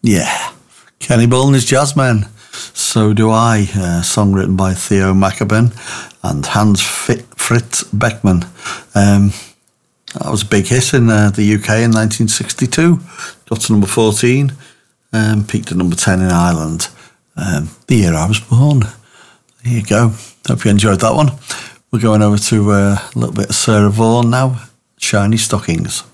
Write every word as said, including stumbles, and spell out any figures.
Yeah, Kenny Bull and his Jazzmen. So Do I, a song written by Theo Machabin and Hans Fit- Fritz Beckman. Um, that was a big hit in uh, the U K in nineteen sixty-two. Got to number fourteen, um, peaked at number ten in Ireland. Um, the year I was born. There you go. Hope you enjoyed that one. We're going over to uh, a little bit of Sarah Vaughan now. Shiny Stockings.